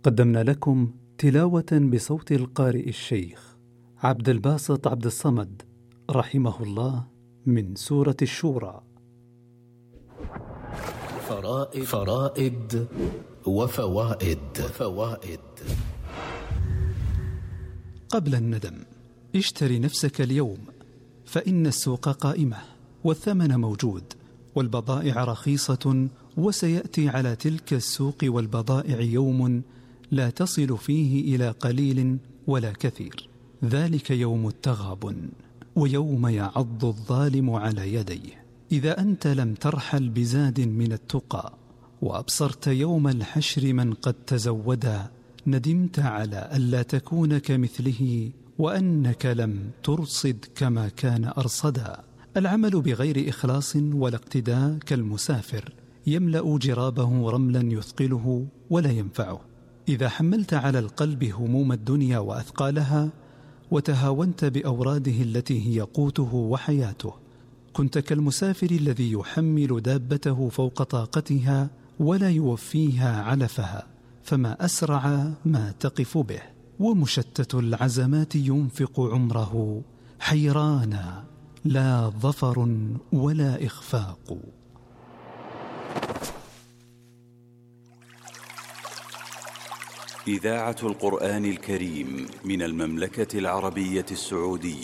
قدمنا لكم تلاوة بصوت القارئ الشيخ عبد الباسط عبد الصمد رحمه الله من سورة الشورى. فرائد وفوائد. قبل الندم، اشتري نفسك اليوم، فإن السوق قائمة والثمن موجود والبضائع رخيصة، وسيأتي على تلك السوق والبضائع يوم لا تصل فيه إلى قليل ولا كثير، ذلك يوم التغابن، ويوم يعض الظالم على يديه. إذا أنت لم ترحل بزاد من التقى وأبصرت يوم الحشر من قد تزودا، ندمت على ألا تكون كمثله، وأنك لم ترصد كما كان أرصدا. العمل بغير إخلاص ولا اقتداء كالمسافر يملأ جرابه رملا يثقله ولا ينفعه. إذا حملت على القلب هموم الدنيا وأثقالها وتهاونت بأوراده التي هي قوته وحياته، كنت كالمسافر الذي يحمل دابته فوق طاقتها ولا يوفيها علفها، فما أسرع ما تقف به. ومشتت العزمات ينفق عمره حيرانا، لا ظفر ولا إخفاق. إذاعة القرآن الكريم من المملكة العربية السعودية.